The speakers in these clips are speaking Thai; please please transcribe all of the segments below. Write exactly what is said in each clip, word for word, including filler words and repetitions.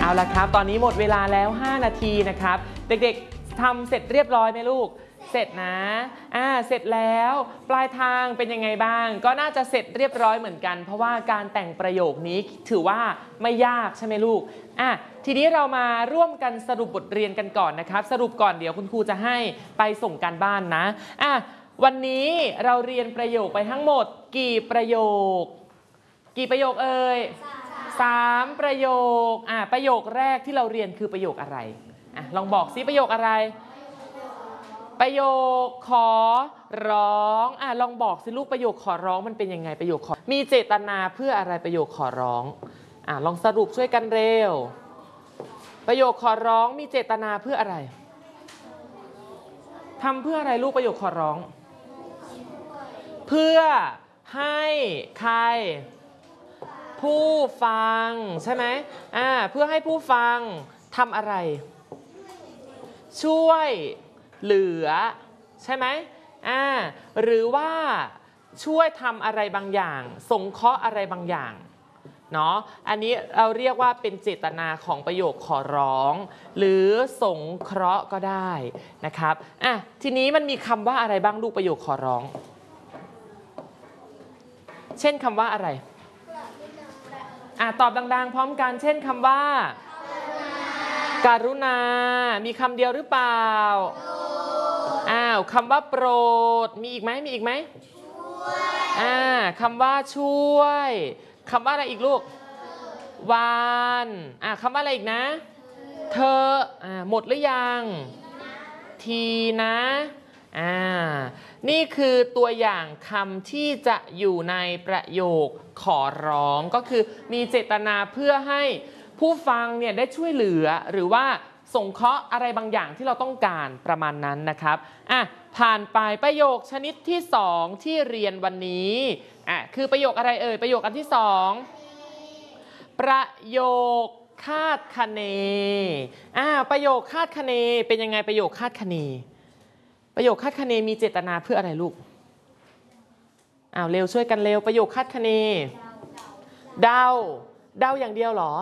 เอาละครับตอนนี้หมดเวลาแล้วห้านาทีนะครับเด็กๆทำเสร็จเรียบร้อยไหมลูกเสร็จนะอ่าเสร็จแล้วปลายทางเป็นยังไงบ้างก็น่าจะเสร็จเรียบร้อยเหมือนกันเพราะว่าการแต่งประโยคนี้ถือว่าไม่ยากใช่ไหมลูกอ่ะทีนี้เรามาร่วมกันสรุปบทเรียนกันก่อนนะครับสรุปก่อนเดี๋ยวคุณครูจะให้ไปส่งการบ้านนะอ่ะวันนี้เราเรียนประโยคไปทั้งหมดกี่ประโยคกี่ประโยคเอ่ยสามประโยคอ่ะประโยคแรกที่เราเรียนคือประโยคอะไรอ่ะลองบอกซิประโยคอะไรประโยคขอร้องอ่ะลองบอกสิลูกประโยคขอร้องมันเป็นยังไงประโยคขอมีเจตนาเพื่ออะไรประโยคขอร้องอ่ะลองสรุปช่วยกันเร็วประโยคขอร้องมีเจตนาเพื่ออะไรทำเพื่ออะไรลูกประโยคขอร้องเพื่อให้ใครผู้ฟังใช่ไหมอ่าเพื่อให้ผู้ฟังทำอะไรช่วยเหลือใช่ไหมอ่าหรือว่าช่วยทำอะไรบางอย่างสงเคราะห์อะไรบางอย่างเนาะอันนี้เราเรียกว่าเป็นเจตนาของประโยคขอร้องหรือสงเคราะห์ก็ได้นะครับอ่ะทีนี้มันมีคำว่าอะไรบ้างลูกประโยคขอร้องเช่นคำว่าอะไรอ่ะตอบดังๆพร้อมกันเช่นคำว่าการุณามีคำเดียวหรือเปล่าอ้าวคำว่าโปรดมีอีกไหมมีอีกไหมอ่าคำว่าช่วยคำว่าอะไรอีกลูกวานอ่าคำว่าอะไรอีกนะเธออ่าหมดหรือยังทีนะอ่านี่คือตัวอย่างคำที่จะอยู่ในประโยคขอร้องก็คือมีเจตนาเพื่อให้ผู้ฟังเนี่ยได้ช่วยเหลือหรือว่าสงเคราะห์อะไรบางอย่างที่เราต้องการประมาณนั้นนะครับอ่ะผ่านไปประโยคชนิดที่สองที่เรียนวันนี้อ่ะคือประโยคอะไรเอ่ยประโยคอันที่สองประโยคคาดคะเนอ่ะประโยคคาดคะเนเป็นยังไงประโยคคาดคะเนประโยคคาดคะเนมีเจตนาเพื่ออะไรลูกอ้าวเร็วช่วยกันเร็วประโยคคาดคะเนเดาเดาอย่างเดียวเหรอ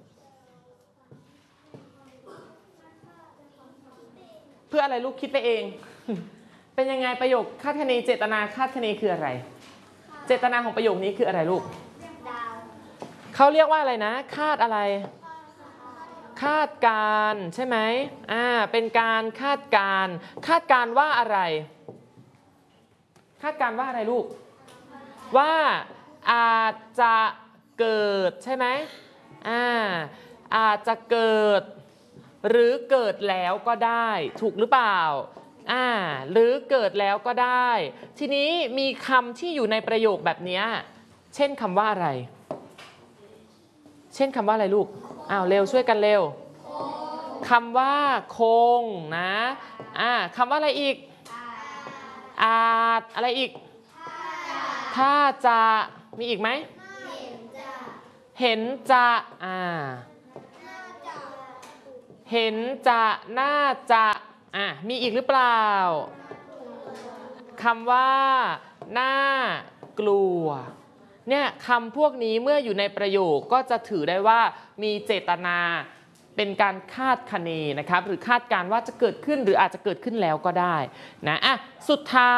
เพื่ออะไรลูกคิดไปเอง เป็นยังไงประโยคคาดคะเนเจตนาคาดคะเนคืออะไรเจตนาของประโยคนี้คืออะไรลูกเขาเรียกว่าอะไรนะคาดอะไรคาดการใช่ไหมอ่าเป็นการคาดการคาดการว่าอะไรคาดการว่าอะไรลูกว่าอาจจะเกิดใช่ไหมอ่าอาจจะเกิดหรือเกิดแล้วก็ได้ถูกหรือเปล่าอ่าหรือเกิดแล้วก็ได้ทีนี้มีคำที่อยู่ในประโยคแบบนี้เช่นคำว่าอะไรเช่นคำว่าอะไรลูกอ้าวเร็วช่วยกันเร็วคำว่าคงนะอ่าคำว่าอะไรอีกอาจอะไรอีกถ้าจะมีอีกไหมเห็นจะอ่าเห็นจะน่าจะอ่ะมีอีกหรือเปล่าคำว่าน่ากลัวเนี่ยคำพวกนี้เมื่ออยู่ในประโยคก็จะถือได้ว่ามีเจตนาเป็นการคาดคะเนนะครับหรือคาดการณ์ว่าจะเกิดขึ้นหรืออาจจะเกิดขึ้นแล้วก็ได้นะอ่ะสุดท้าย